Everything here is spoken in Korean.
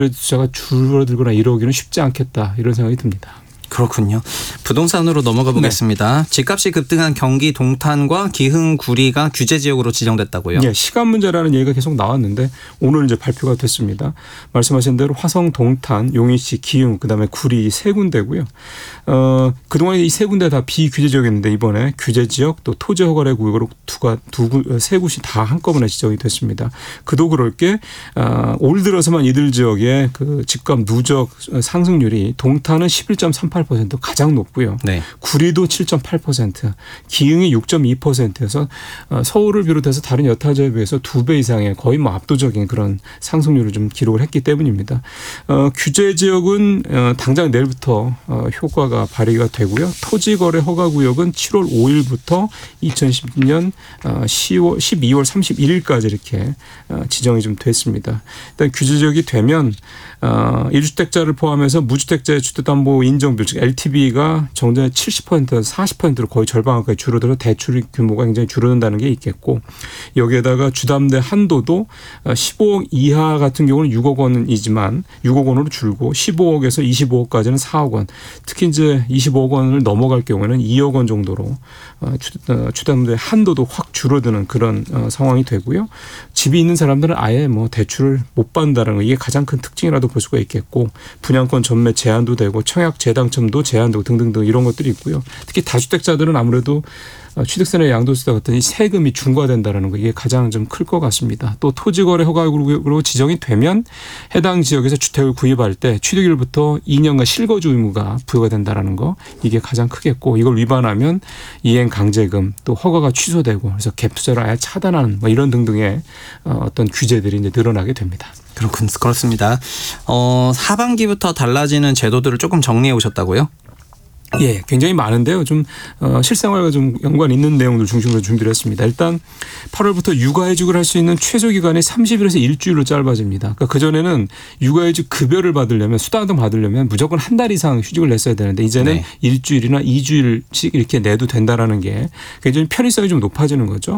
숫자가 줄어들거나 이러기는 쉽지 않겠다 이런 생각이 듭니다. 그렇군요. 부동산으로 넘어가 보겠습니다. 네. 집값이 급등한 경기 동탄과 기흥, 구리가 규제 지역으로 지정됐다고요? 네, 시간 문제라는 얘기가 계속 나왔는데 오늘 이제 발표가 됐습니다. 말씀하신 대로 화성, 동탄, 용인시, 기흥, 그다음에 구리 세 군데고요. 그동안 이 세 군데 다 비규제 지역이었는데 이번에 규제 지역 또 토지 허가례 구역으로 세 곳이 다 한꺼번에 지정이 됐습니다. 그도 그럴 게 올 들어서만 이들 지역의 그 집값 누적 상승률이 동탄은 11.38% 가장 높고요. 네. 구리도 7.8%, 기흥이 6.2%에서 서울을 비롯해서 다른 여타 지역에 비해서 2배 이상의 거의 뭐 압도적인 그런 상승률을 좀 기록을 했기 때문입니다. 규제 지역은 당장 내일부터 효과가 발휘가 되고요. 토지거래 허가구역은 7월 5일부터 2010년 12월 31일까지 이렇게 지정이 좀 됐습니다. 일단 규제 지역이 되면 1주택자를 포함해서 무주택자의 주택담보 인정률 즉 LTV가 정전의 70%에서 40%로 거의 절반까지 줄어들어 대출 규모가 굉장히 줄어든다는 게 있겠고 여기에다가 주담대 한도도 15억 이하 같은 경우는 6억 원이지만 6억 원으로 줄고 15억에서 25억까지는 4억 원 특히 이제 25억 원을 넘어갈 경우에는 2억 원 정도로 주담대 한도도 확 줄어드는 그런 상황이 되고요. 집이 있는 사람들은 아예 뭐 대출을 못 받는다는 거 이게 가장 큰 특징이라도 볼 수가 있겠고 분양권 전매 제한도 되고 청약 재당첨도 제한되고 등등등 이런 것들이 있고요. 특히 다주택자들은 아무래도 취득세나 양도세 같은 이 세금이 중과된다는 거 이게 가장 좀 클 것 같습니다. 또 토지거래 허가구역으로 지정이 되면 해당 지역에서 주택을 구입할 때 취득일부터 2년간 실거주 의무가 부여가 된다는 거 이게 가장 크겠고 이걸 위반하면 이행 강제금 또 허가가 취소되고 그래서 갭 투자를 아예 차단하는 뭐 이런 등등의 어떤 규제들이 이제 늘어나게 됩니다. 그렇습니다. 하반기부터 달라지는 제도들을 조금 정리해 오셨다고요? 예, 굉장히 많은데요. 좀 실생활과 좀 연관 있는 내용들 중심으로 준비를 했습니다. 일단 8월부터 육아휴직을 할 수 있는 최소 기간이 30일에서 일주일로 짧아집니다. 그러니까 그전에는 육아휴직 급여를 받으려면 수당 등 받으려면 무조건 한 달 이상 휴직을 냈어야 되는데 이제는 네. 일주일이나 2주일씩 이렇게 내도 된다라는 게 굉장히 편의성이 좀 높아지는 거죠.